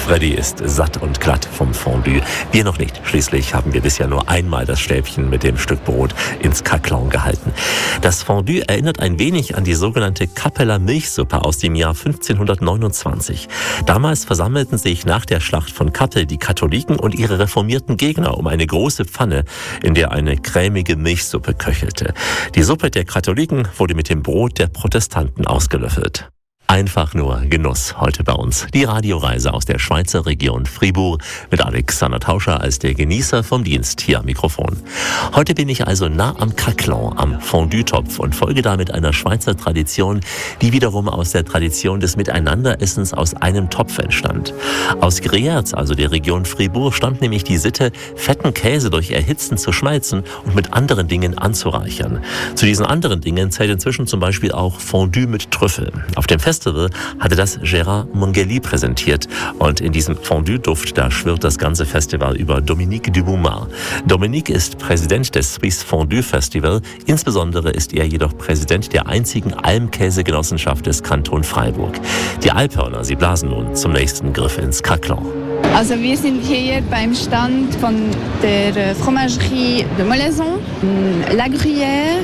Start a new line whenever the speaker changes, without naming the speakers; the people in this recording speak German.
Freddy ist satt und glatt vom Fondue. Wir noch nicht. Schließlich haben wir bisher nur einmal das Stäbchen mit dem Stück Brot ins Caclan gehalten. Das Fondue erinnert ein wenig an die sogenannte Kappeler Milchsuppe aus dem Jahr 1529. Damals versammelten sich nach der Schlacht von Kappel die Katholiken und ihre reformierten Gegner um eine große Pfanne, in der eine cremige Milchsuppe köchelte. Die Suppe der Katholiken wurde mit dem Brot der Protestanten ausgelöffelt. Einfach nur Genuss heute bei uns. Die Radioreise aus der Schweizer Region Fribourg mit Alexander Tauscher als der Genießer vom Dienst hier am Mikrofon. Heute bin ich also nah am Caclan, am Fondue-Topf und folge damit einer Schweizer Tradition, die wiederum aus der Tradition des Miteinanderessens aus einem Topf entstand. Aus Grierz, also der Region Fribourg, stammt nämlich die Sitte, fetten Käse durch Erhitzen zu schmelzen und mit anderen Dingen anzureichern. Zu diesen anderen Dingen zählt inzwischen zum Beispiel auch Fondue mit Trüffel. Auf dem Festival hatte das Gérard Mongeli präsentiert und in diesem Fondue-Duft, da schwirrt das ganze Festival über Dominique Duboumar. Dominique ist Präsident des Swiss Fondue Festival, insbesondere ist er jedoch Präsident der einzigen Almkäsegenossenschaft des Kanton Freiburg. Die Alphörner, sie blasen nun zum nächsten Griff ins Caclan.
Also wir sind hier beim Stand von der Fromagerie de Molaison, La Gruyère.